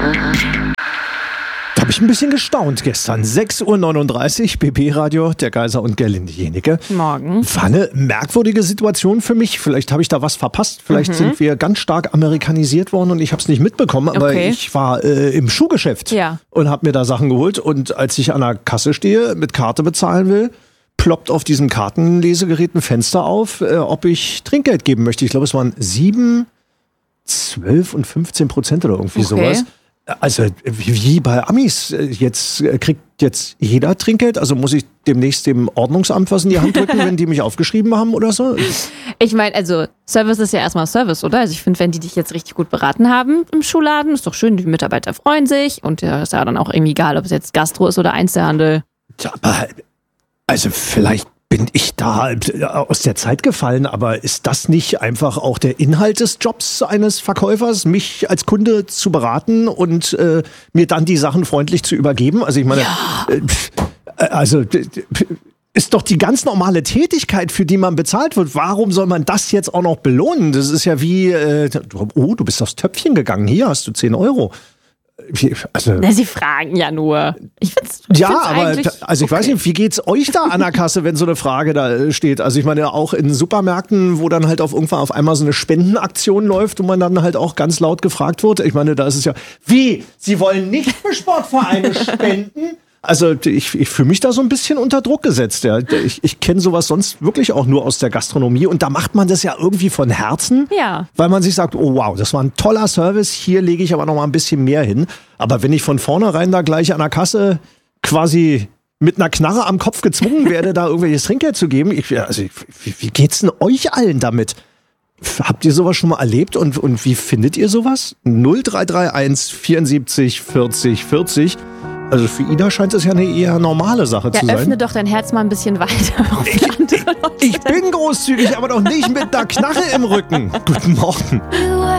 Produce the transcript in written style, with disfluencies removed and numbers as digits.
Da habe ich ein bisschen gestaunt gestern. 6:39 Uhr, BB-Radio, der Geiser und Gerlinde Jenecke. Morgen. War eine merkwürdige Situation für mich. Vielleicht habe ich da was verpasst. Vielleicht sind wir ganz stark amerikanisiert worden und ich habe es nicht mitbekommen. Aber ich war im Schuhgeschäft und habe mir da Sachen geholt. Und als ich an der Kasse stehe, mit Karte bezahlen will, ploppt auf diesem Kartenlesegerät ein Fenster auf, ob ich Trinkgeld geben möchte. Ich glaube, es waren 7, 12 und 15% oder irgendwie sowas. Also wie bei Amis, jetzt kriegt jetzt jeder Trinkgeld? Also muss ich demnächst dem Ordnungsamt was in die Hand drücken, wenn die mich aufgeschrieben haben oder so? Ich meine, also Service ist ja erstmal Service, oder? Also ich finde, wenn die dich jetzt richtig gut beraten haben im Schuhladen, ist doch schön, die Mitarbeiter freuen sich und ist ja dann auch irgendwie egal, ob es jetzt Gastro ist oder Einzelhandel. Ja, aber also vielleicht bin ich da aus der Zeit gefallen, aber ist das nicht einfach auch der Inhalt des Jobs eines Verkäufers, mich als Kunde zu beraten und mir dann die Sachen freundlich zu übergeben? Also ich meine, ist doch die ganz normale Tätigkeit, für die man bezahlt wird. Warum soll man das jetzt auch noch belohnen? Das ist ja wie, du bist aufs Töpfchen gegangen, hier hast du 10 Euro. Also, Sie fragen ja nur. Ich find's aber also ich weiß nicht, wie geht's euch da an der Kasse, wenn so eine Frage da steht? Also ich meine auch in Supermärkten, wo dann halt irgendwann auf einmal so eine Spendenaktion läuft und man dann halt auch ganz laut gefragt wird. Ich meine, da ist es ja, wie? Sie wollen nicht für Sportvereine spenden? Also ich fühle mich da so ein bisschen unter Druck gesetzt. Ja. Ich kenne sowas sonst wirklich auch nur aus der Gastronomie und da macht man das ja irgendwie von Herzen, weil man sich sagt, oh wow, das war ein toller Service, hier lege ich aber noch mal ein bisschen mehr hin. Aber wenn ich von vornherein da gleich an der Kasse quasi mit einer Knarre am Kopf gezwungen werde, da irgendwelches Trinkgeld zu geben, wie geht's denn euch allen damit? Habt ihr sowas schon mal erlebt und wie findet ihr sowas? 0331 74 40 40. Also für Ida scheint es ja eine eher normale Sache zu sein. Öffne doch dein Herz mal ein bisschen weiter. Ich bin großzügig, aber doch nicht mit einer Knarre im Rücken. Guten Morgen.